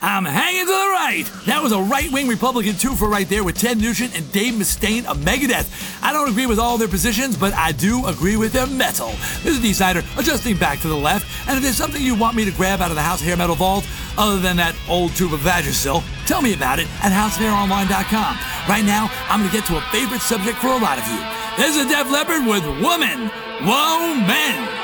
I'm hanging to the right. That was a right-wing Republican twofer right there with Ted Nugent and Dave Mustaine of Megadeth. I don't agree with all their positions, but I do agree with their metal. This is D-Sider, adjusting back to the left, and if there's something you want me to grab out of the House Hair Metal Vault, other than that old tube of Vagisil, tell me about it at HouseHairOnline.com. Right now, I'm going to get to a favorite subject for a lot of you. This is Def Leppard with Woman, Whoa, Men.